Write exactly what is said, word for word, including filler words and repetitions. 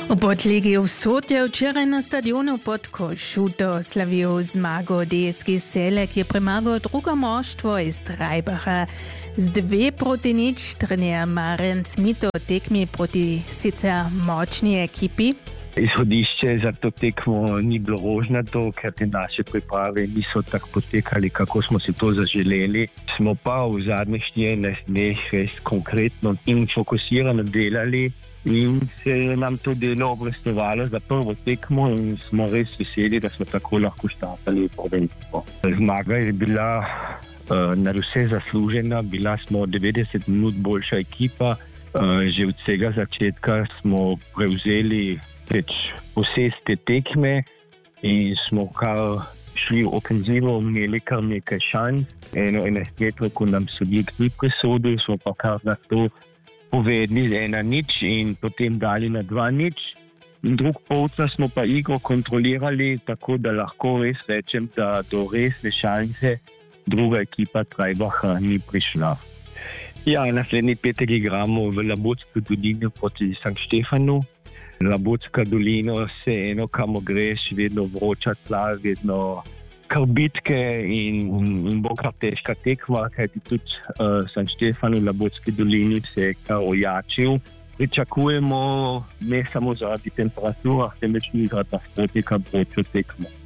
V podligi Vzhod je včeraj na stadionu pod Košuto slavil zmago D S G Selek, je premagal drugo moštvo iz Trajbacha z dve proti nič. Trener Marjan Smito tekmi proti sicer močni ekipi. Izhodišče za to tekmo ni bilo rožnato, ker te naše priprave niso tako potekali, kako smo si to zaželeli. Smo pa v zadnjih štirinajstih dneh res konkretno in fokusirano delali in se je nam to delo obrestovalo za prvo tekmo in smo res veseli, da smo tako lahko štartali prvenstvo. Zmaga je bila uh, nadvse zaslužena, bila smo devetdeset minut boljša ekipa. Uh, že od vsega začetka smo prevzeli več posest te tekme in smo kar šli v ofenzivo, imeli kar nekaj šans. Eno enajstmetro, ko nam sodnik ni presodil, smo pa kar na to povedali z ena nič in potem dali na dva nič. Drug polčas smo pa igro kontrolirali, tako da lahko res rečem, da do resne šanse druga ekipa Trajbacha ni prišla. Ja, naslednji petek igramo v Labotski dolini proti Sankt Štefanu. Labotska dolina se eno, kamo greš, vedno vroča tla, vedno kar bitke in, in bo kar težka tekma, kajti tudi uh, Sankt Štefan v Labotski dolini se je kar ojačil. Pričakujemo ne samo zaradi temperatura, temveč tudi zaradi nasprotnika vročo tekmo.